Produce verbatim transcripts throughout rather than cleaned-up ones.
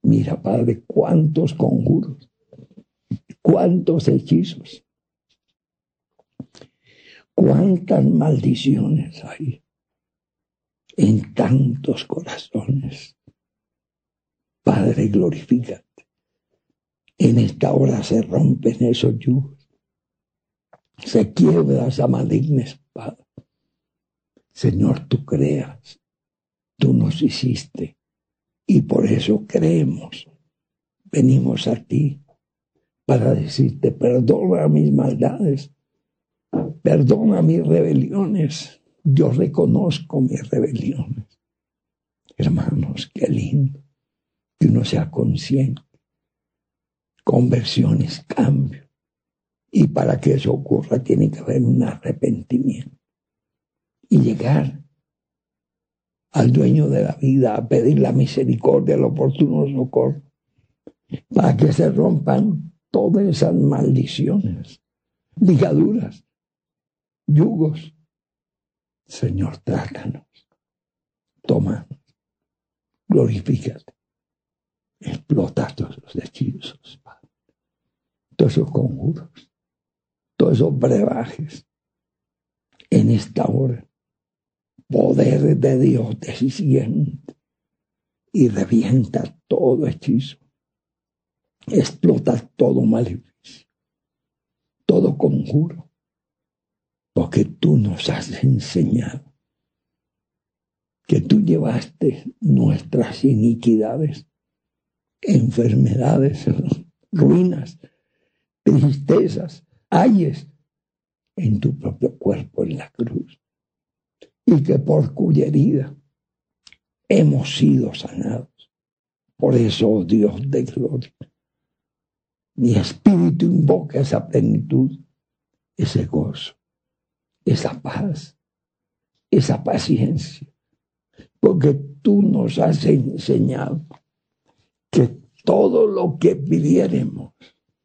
Mira, Padre, cuántos conjuros, cuántos hechizos, cuántas maldiciones hay en tantos corazones. Padre, glorifícate. En esta hora se rompen esos yugos, se quiebra esa maligna espada. Señor, tú creas, tú nos hiciste y por eso creemos. Venimos a ti para decirte, perdona mis maldades, perdona mis rebeliones. Yo reconozco mis rebeliones. Hermanos, qué lindo que uno sea consciente. Conversiones, cambio. Y para que eso ocurra tiene que haber un arrepentimiento. Y llegar al dueño de la vida a pedir la misericordia, el oportuno socorro, para que se rompan todas esas maldiciones, ligaduras, yugos. Señor, trátanos, toma, glorifícate, explota todos los hechizos, Padre, todos esos conjuros, todos esos brebajes. En esta hora, poder de Dios desciende y revienta todo hechizo, explota todo maleficio, todo conjuro, porque tú nos has enseñado que tú llevaste nuestras iniquidades, enfermedades, ruinas, tristezas, ayes en tu propio cuerpo en la cruz, y que por cuya herida hemos sido sanados. Por eso, oh Dios de gloria, mi espíritu invoca esa plenitud, ese gozo, esa paz, esa paciencia, porque tú nos has enseñado que todo lo que pidiéremos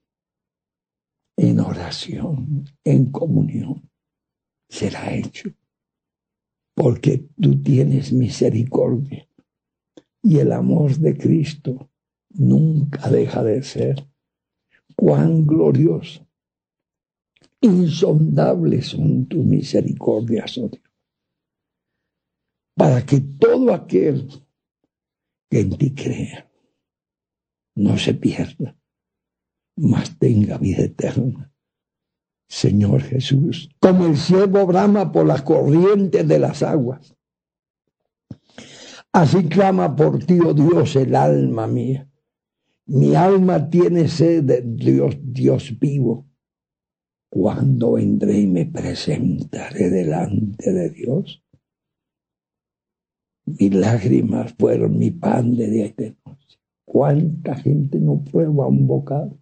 en oración, en comunión, será hecho, porque tú tienes misericordia y el amor de Cristo nunca deja de ser. Cuán glorioso, insondables son tus misericordias, oh Dios, para que todo aquel que en ti crea no se pierda, mas tenga vida eterna. Señor Jesús, como el siervo brama por las corrientes de las aguas, así clama por ti, oh Dios, el alma mía. Mi alma tiene sed de Dios, Dios vivo. ¿Cuándo vendré y me presentaré delante de Dios? Mis lágrimas fueron mi pan de día y de noche. ¿Cuánta gente no prueba un bocado?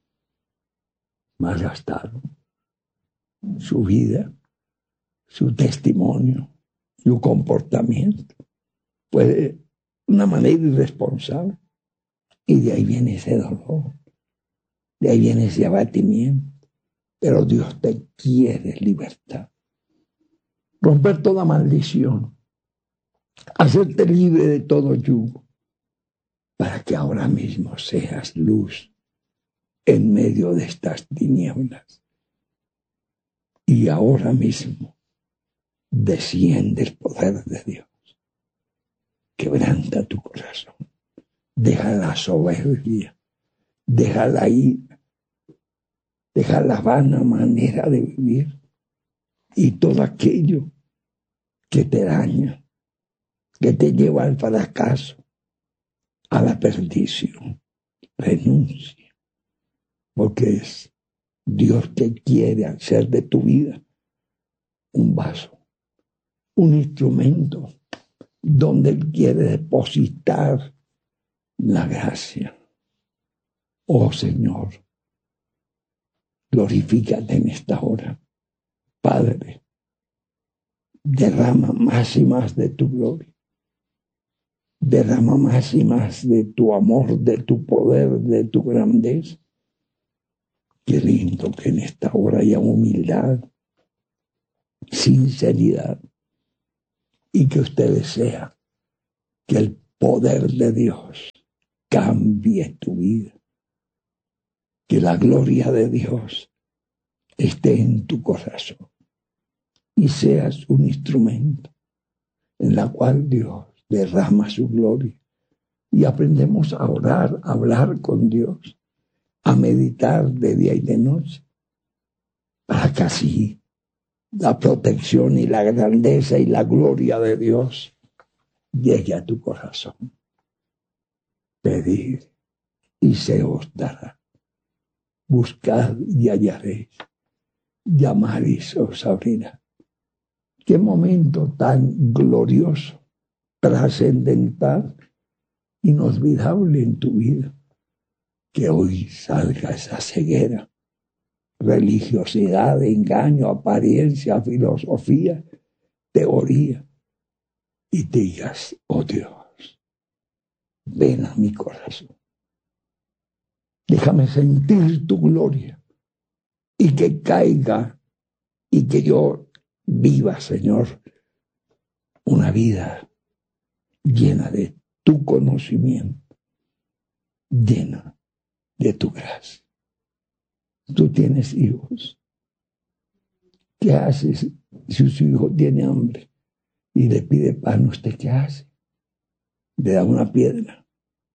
Malgastaron su vida, su testimonio, su comportamiento. Pues de una manera irresponsable. Y de ahí viene ese dolor, de ahí viene ese abatimiento. Pero Dios te quiere libertad. Romper toda maldición, hacerte libre de todo yugo, para que ahora mismo seas luz en medio de estas tinieblas. Y ahora mismo desciende el poder de Dios. Quebranta tu corazón. Deja la soberbia, deja la ira, deja la vana manera de vivir y todo aquello que te daña, que te lleva al fracaso, a la perdición. Renuncia, porque es Dios que quiere hacer de tu vida un vaso, un instrumento donde Él quiere depositar la gracia. Oh Señor, glorifícate en esta hora. Padre, derrama más y más de tu gloria. Derrama más y más de tu amor, de tu poder, de tu grandeza. Qué lindo que en esta hora haya humildad, sinceridad, y que usted desea que el poder de Dios cambie tu vida. Que la gloria de Dios esté en tu corazón y seas un instrumento en la cual Dios derrama su gloria y aprendemos a orar, a hablar con Dios, a meditar de día y de noche, para que así la protección y la grandeza y la gloria de Dios llegue a tu corazón. Pedid y se os dará. Buscad y hallaréis. Llamad y se os abrirá. Qué momento tan glorioso, trascendental, inolvidable en tu vida, que hoy salga esa ceguera, religiosidad, engaño, apariencia, filosofía, teoría, y digas, oh Dios, ven a mi corazón. Déjame sentir tu gloria y que caiga y que yo viva, Señor, una vida llena de tu conocimiento, llena de tu gracia. Tú tienes hijos. ¿Qué haces si su hijo tiene hambre y le pide pan? ¿Usted qué hace? Le da una piedra.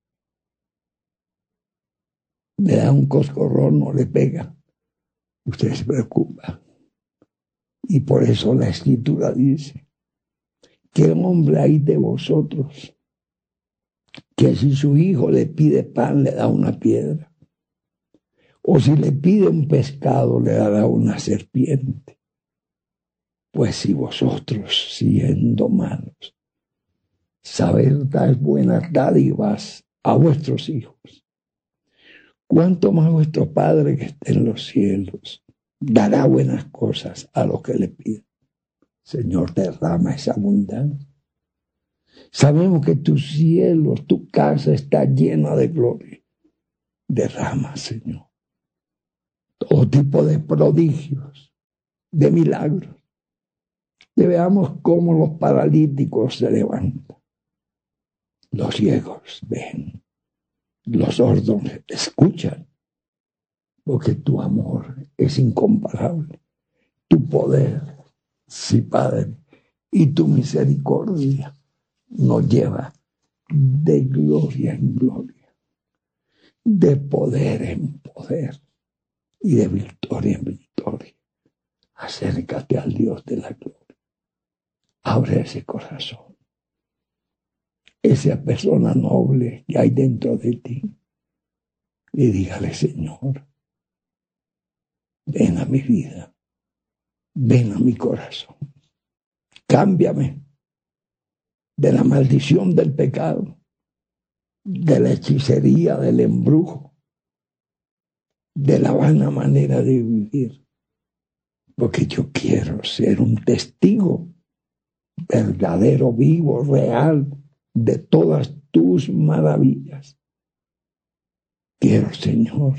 Le da un coscorrón o le pega. Usted se preocupa. Y por eso la Escritura dice, ¿qué hombre hay de vosotros que si su hijo le pide pan le da una piedra? O si le pide un pescado le dará una serpiente. Pues si vosotros, siendo malos, sabéis dar buenas dádivas a vuestros hijos, ¿cuánto más vuestro Padre que está en los cielos dará buenas cosas a los que le piden? Señor, derrama esa abundancia. Sabemos que tus cielos, tu casa está llena de gloria. Derrama, Señor, todo tipo de prodigios, de milagros. Que veamos cómo los paralíticos se levantan, los ciegos ven, los sordos escuchan, porque tu amor es incomparable, tu poder, sí, Padre, y tu misericordia nos lleva de gloria en gloria, de poder en poder y de victoria en victoria. Acércate al Dios de la gloria. Abre ese corazón, esa persona noble que hay dentro de ti, y dígale, Señor, ven a mi vida, ven a mi corazón, cámbiame de la maldición del pecado, de la hechicería, del embrujo, de la vana manera de vivir, porque yo quiero ser un testigo verdadero, vivo, real, de todas tus maravillas. Quiero, Señor,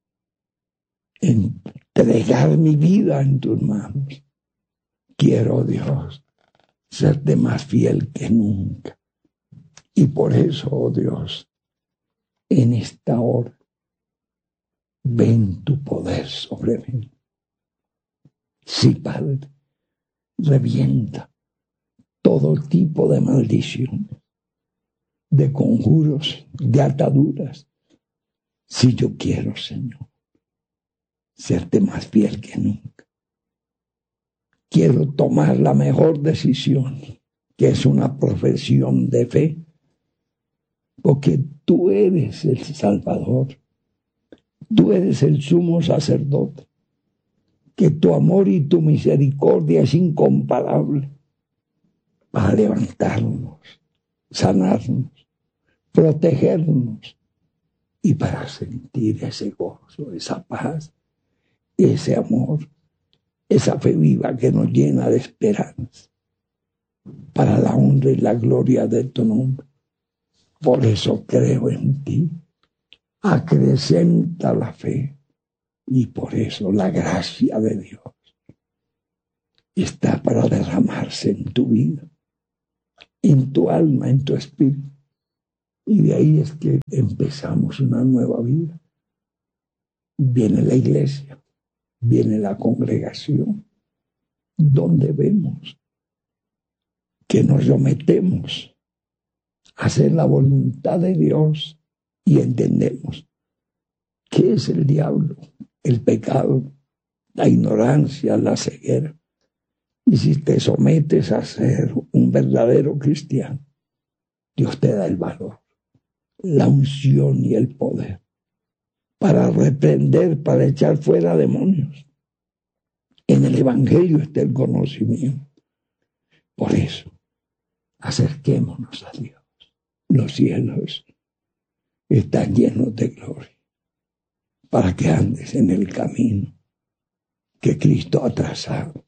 entregar mi vida en tus manos. Quiero, Dios, serte más fiel que nunca. Y por eso, oh Dios, en esta hora, ven tu poder sobre mí. Sí, Padre, revienta todo tipo de maldiciones, de conjuros, de ataduras. Si yo quiero, Señor, serte más fiel que nunca. Quiero tomar la mejor decisión, que es una profesión de fe, porque tú eres el Salvador, tú eres el sumo sacerdote, que tu amor y tu misericordia es incomparable para levantarnos, sanarnos, protegernos y para sentir ese gozo, esa paz, ese amor, esa fe viva que nos llena de esperanza para la honra y la gloria de tu nombre. Por eso creo en ti, acrecenta la fe y por eso la gracia de Dios está para derramarse en tu vida, en tu alma, en tu espíritu. Y de ahí es que empezamos una nueva vida. Viene la iglesia, viene la congregación, donde vemos que nos sometemos a hacer la voluntad de Dios y entendemos qué es el diablo, el pecado, la ignorancia, la ceguera. Y si te sometes a ser un verdadero cristiano, Dios te da el valor, la unción y el poder para reprender, para echar fuera demonios. En el Evangelio está el conocimiento. Por eso, acerquémonos a Dios. Los cielos están llenos de gloria para que andes en el camino que Cristo ha trazado.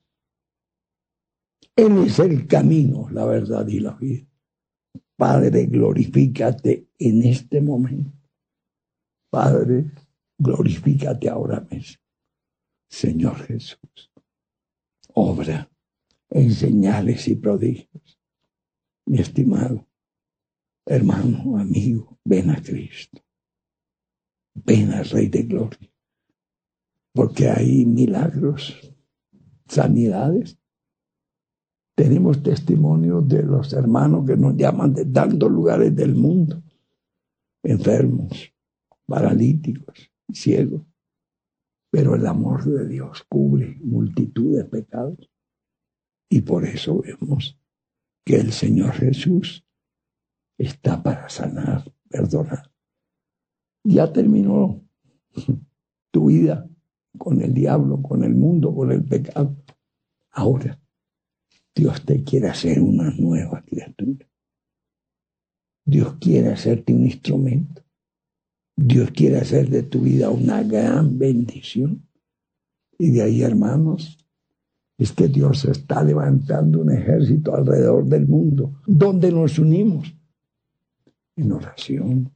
Él es el camino, la verdad y la vida. Padre, glorifícate en este momento. Padre, glorifícate ahora mismo. Señor Jesús, obra en señales y prodigios. Mi estimado hermano, amigo, ven a Cristo. Ven al Rey de Gloria. Porque hay milagros, sanidades. Tenemos testimonios de los hermanos que nos llaman de tantos lugares del mundo. Enfermos, paralíticos, ciegos. Pero el amor de Dios cubre multitud de pecados. Y por eso vemos que el Señor Jesús está para sanar, perdonar. Ya terminó tu vida con el diablo, con el mundo, con el pecado. Ahora Dios te quiere hacer una nueva criatura. Dios quiere hacerte un instrumento. Dios quiere hacer de tu vida una gran bendición. Y de ahí, hermanos, es que Dios está levantando un ejército alrededor del mundo, donde nos unimos en oración,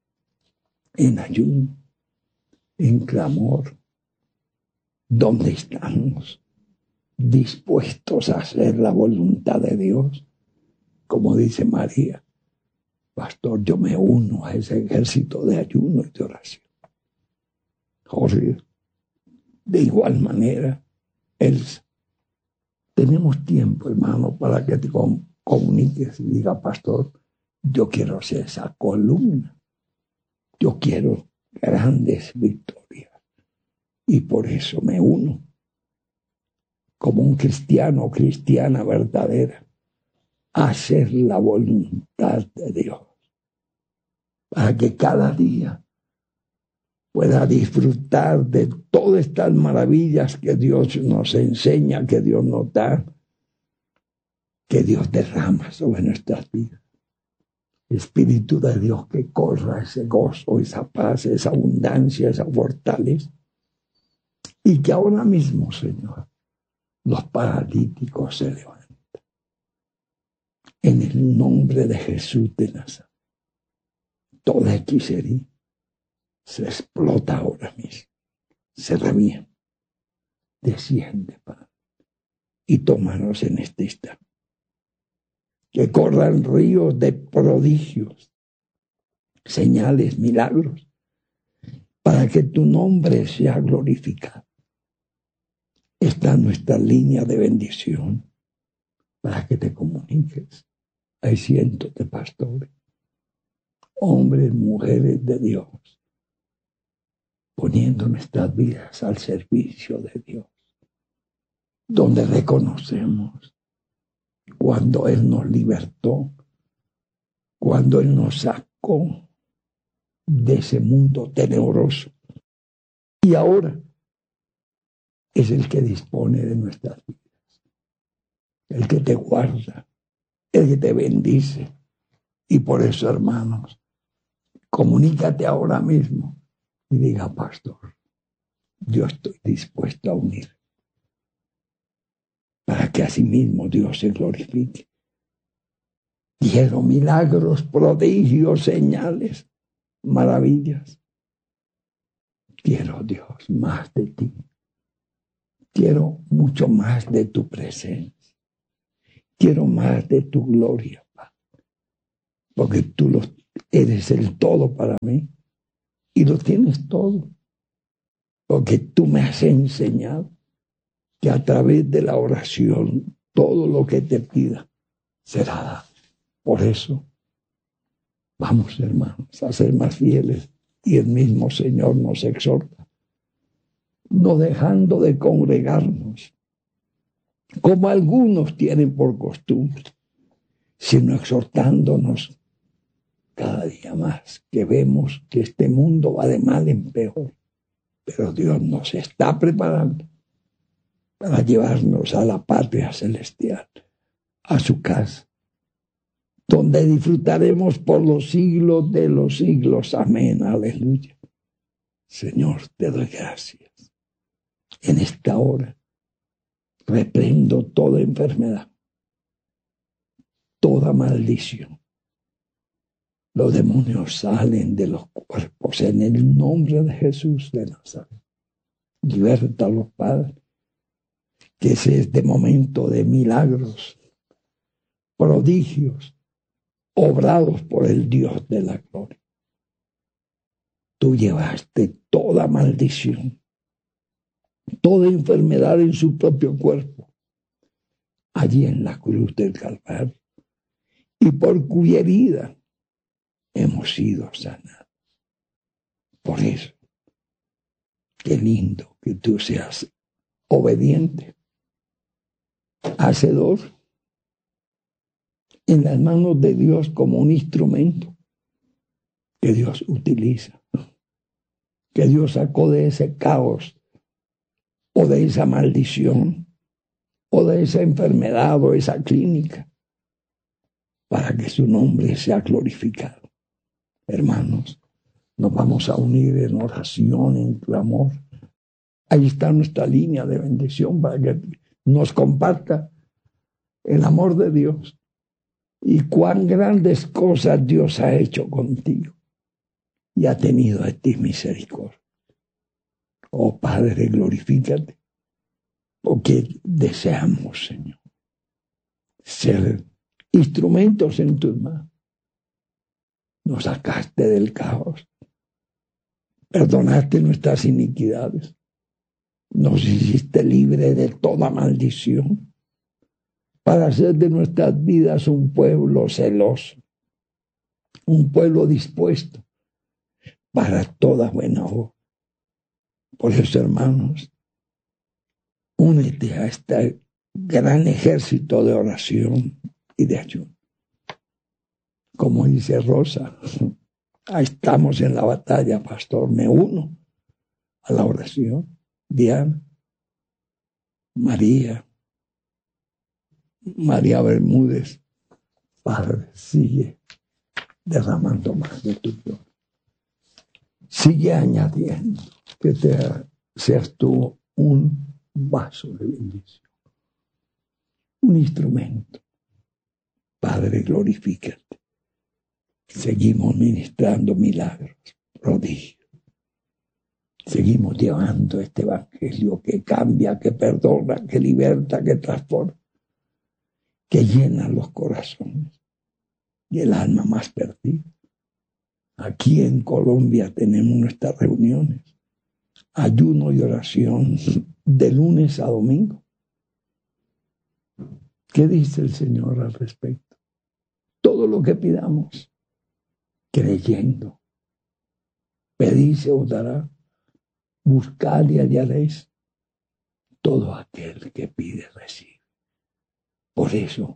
en ayuno, en clamor, donde estamos dispuestos a hacer la voluntad de Dios. Como dice María, pastor, yo me uno a ese ejército de ayuno y de oración. Jorge, de igual manera, Elsa, tenemos tiempo, hermano, para que te comuniques y diga, pastor, yo quiero ser esa columna. Yo quiero grandes victorias. Y por eso me uno como un cristiano o cristiana verdadera a hacer la voluntad de Dios. Para que cada día pueda disfrutar de todas estas maravillas que Dios nos enseña, que Dios nos da, que Dios derrama sobre nuestras vidas. Espíritu de Dios, que corra ese gozo, esa paz, esa abundancia, esa fortaleza. Y que ahora mismo, Señor, los paralíticos se levanten. En el nombre de Jesús de Nazaret. Toda hechicería se explota ahora mismo. Se revienta. Desciende, Padre. Y tómanos en este instante. Que corran ríos de prodigios, señales, milagros, para que tu nombre sea glorificado. Esta es nuestra línea de bendición, para que te comuniques. Hay cientos de pastores, hombres, mujeres de Dios, poniendo nuestras vidas al servicio de Dios, donde reconocemos cuando Él nos libertó, cuando Él nos sacó de ese mundo tenebroso. Y ahora es el que dispone de nuestras vidas, el que te guarda, el que te bendice. Y por eso, hermanos, comunícate ahora mismo y diga, pastor, yo estoy dispuesto a unir, para que asimismo Dios se glorifique. Quiero milagros, prodigios, señales, maravillas. Quiero, Dios, más de ti. Quiero mucho más de tu presencia. Quiero más de tu gloria, Padre. Porque tú los Eres el todo para mí. Y lo tienes todo. Porque tú me has enseñado que a través de la oración todo lo que te pida será dado. Por eso, vamos, hermanos, a ser más fieles. Y el mismo Señor nos exhorta, no dejando de congregarnos, como algunos tienen por costumbre, sino exhortándonos cada día más, que vemos que este mundo va de mal en peor, pero Dios nos está preparando para llevarnos a la patria celestial, a su casa, donde disfrutaremos por los siglos de los siglos. Amén, aleluya. Señor, te doy gracias. En esta hora reprendo toda enfermedad, toda maldición. Los demonios salen de los cuerpos en el nombre de Jesús de Nazaret. Libértalos, Padre, que es este momento de milagros, prodigios, obrados por el Dios de la gloria. Tú llevaste toda maldición, toda enfermedad en su propio cuerpo, allí en la cruz del Calvario, y por cuya herida hemos sido sanados. Por eso, qué lindo que tú seas obediente, hacedor, en las manos de Dios como un instrumento que Dios utiliza, que Dios sacó de ese caos o de esa maldición o de esa enfermedad o esa clínica, para que su nombre sea glorificado. Hermanos, nos vamos a unir en oración, en clamor. Ahí está nuestra línea de bendición para que nos comparta el amor de Dios y cuán grandes cosas Dios ha hecho contigo y ha tenido de ti misericordia. Oh Padre, glorifícate, porque deseamos, Señor, ser instrumentos en tus manos. Nos sacaste del caos, perdonaste nuestras iniquidades, nos hiciste libre de toda maldición, para hacer de nuestras vidas un pueblo celoso, un pueblo dispuesto para toda buena obra. Por eso, hermanos, únete a este gran ejército de oración y de ayuno. Como dice Rosa, ahí estamos en la batalla, pastor, me uno a la oración. Diana, María, María Bermúdez, Padre, sigue derramando más de tu gloria. Sigue añadiendo que te seas tú un vaso de bendición, un instrumento. Padre, glorifícate. Seguimos ministrando milagros, prodigios. Seguimos llevando este evangelio que cambia, que perdona, que liberta, que transforma, que llena los corazones y el alma más perdida. Aquí en Colombia tenemos nuestras reuniones, ayuno y oración de lunes a domingo. ¿Qué dice el Señor al respecto? Todo lo que pidamos, creyendo, pedid se os dará, buscad y hallaréis. Todo aquel que pide recibe. Por eso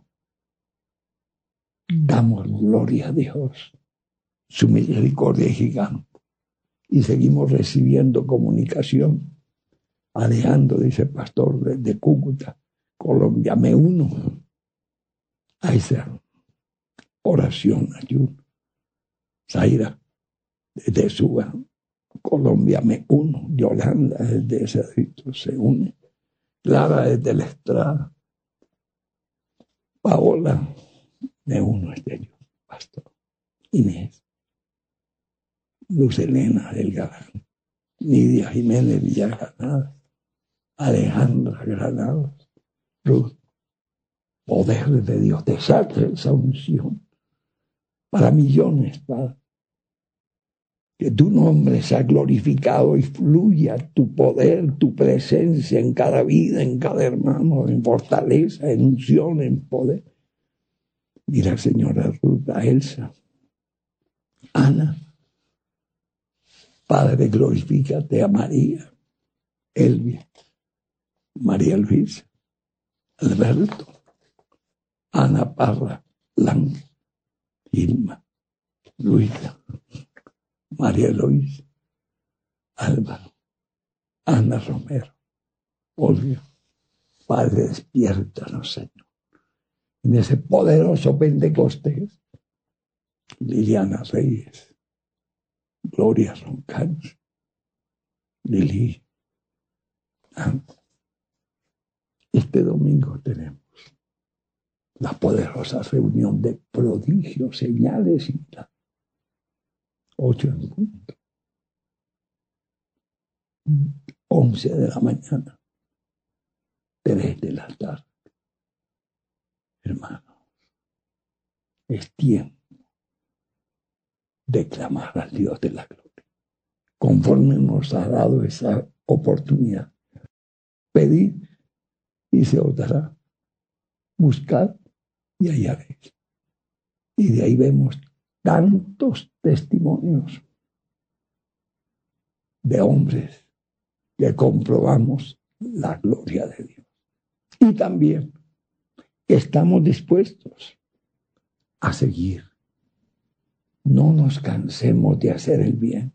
damos gloria a Dios. Su misericordia es gigante. Y seguimos recibiendo comunicación. Alejandro, dice pastor de, de Cúcuta, Colombia, me uno a esa oración, ayuno. Zaira, desde Suba, Colombia, me uno. Yolanda, desde Cerrito, se une. Clara, desde la Estrada. Paola, me uno a este ayuno, pastor. Inés, Luz Elena del Galán, Nidia Jiménez Villagranadas, Alejandra Granados, Ruth, poder de Dios, desate esa unción para millones, Padre, Que tu nombre sea glorificado y fluya tu poder, tu presencia en cada vida, en cada hermano, en fortaleza, en unción, en poder. Mira, señora Ruth, a Elsa, Ana, Padre, glorifícate a María, Elvia, María Luisa, Alberto, Ana Parra, Lang, Irma, Luisa, María Eloísa, Álvaro, Ana Romero, Olga. Padre, despiértanos, Señor. En ese poderoso Pentecostés, Liliana Reyes, Gloria Roncanos, Lili. Este domingo tenemos la poderosa reunión de prodigios, señales y milagros. Ocho en punto. Once de la mañana. Tres de la tarde. Hermanos, es tiempo de clamar al Dios de la gloria. Conforme nos ha dado esa oportunidad. Pedid y se os dará. Buscad y hallaréis. Y de ahí vemos tantos testimonios de hombres que comprobamos la gloria de Dios. Y también estamos dispuestos a seguir. No nos cansemos de hacer el bien.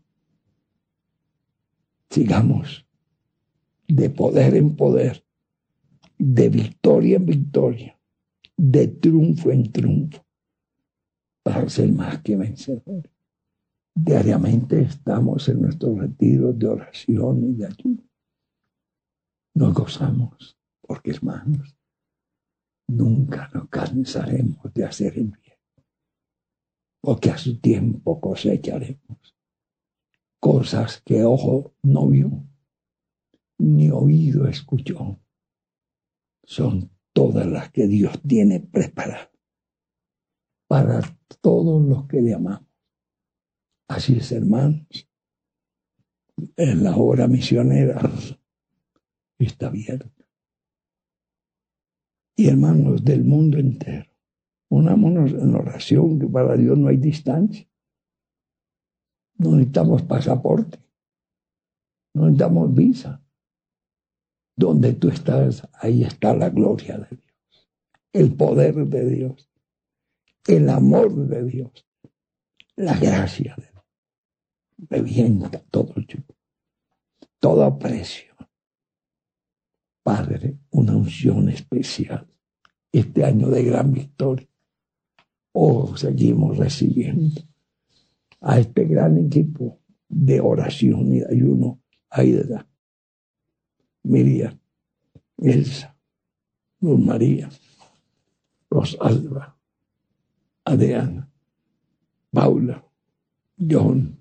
Sigamos de poder en poder, de victoria en victoria, de triunfo en triunfo, para ser más que vencedores. Diariamente estamos en nuestros retiros de oración y de ayuno. Nos gozamos, porque hermanos, nunca nos cansaremos de hacer el bien, porque a su tiempo cosecharemos cosas que ojo no vio, ni oído escuchó. Son todas las que Dios tiene preparadas para todos los que le amamos. Así es, hermanos, en la obra misionera está abierta. Y hermanos del mundo entero, unámonos en oración, que para Dios no hay distancia. No necesitamos pasaporte, no necesitamos visa. Donde tú estás, ahí está la gloria de Dios, el poder de Dios, el amor de Dios, la gracia de Dios. Revienta todo yugo, todo aprecio. Padre, una unción especial este año de gran victoria. Oh, seguimos recibiendo a este gran equipo de oración y de ayuno. Aida, Miriam, Elsa, Luz María, Rosalba, Adriana, Paula, John,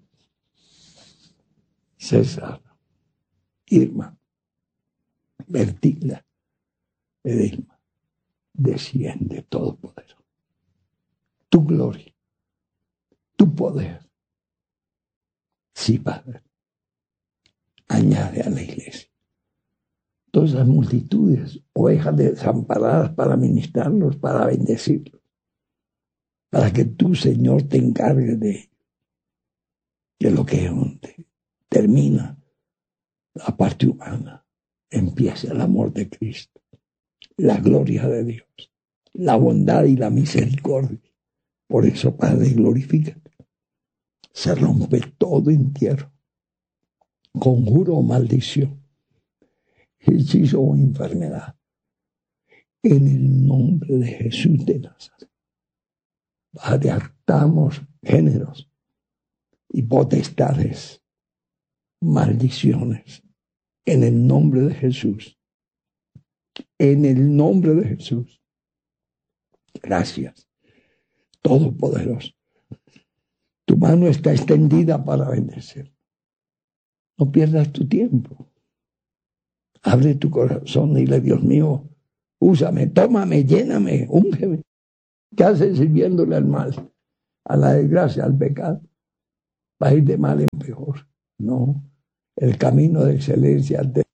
César, Irma, Bertilda, Edelma. Desciende todo poder. Tu gloria, tu poder. Sí, Padre. Añade a la iglesia todas las multitudes, ovejas desamparadas, para ministrarlos, para bendecirlos, para que tú, Señor, te encargues de ellos. Que lo que donde termina la parte humana, empiece el amor de Cristo, la gloria de Dios, la bondad y la misericordia. Por eso, Padre, glorifícate. Se rompe todo entierro, conjuro o maldición, hechizo o enfermedad, en el nombre de Jesús de Nazaret. Padre, atamos géneros y potestades, maldiciones, en el nombre de Jesús. En el nombre de Jesús. Gracias, Todopoderoso. Tu mano está extendida para bendecer. No pierdas tu tiempo. Abre tu corazón y dile: Dios mío, úsame, tómame, lléname, úngeme. ¿Qué haces sirviéndole al mal, a la desgracia, al pecado? va a ir de mal en peor. No, el camino de excelencia